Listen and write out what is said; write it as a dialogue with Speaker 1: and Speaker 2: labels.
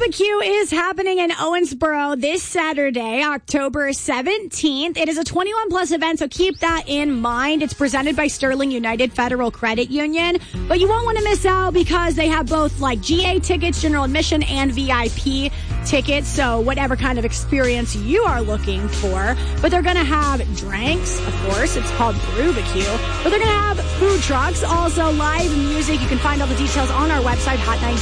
Speaker 1: Brewbarbecue is happening in Owensboro this Saturday, October 17th. It is a 21 plus event, so keep that in mind. It's presented by Sterling United Federal Credit Union, but you won't want to miss out because they have both like GA tickets, general admission, and VIP tickets, so whatever kind of experience you are looking for. But they're going to have drinks, of course. It's called Brewbarbecue, but they're going to have food trucks, also live music. You can find all the details on our website, Hot 90.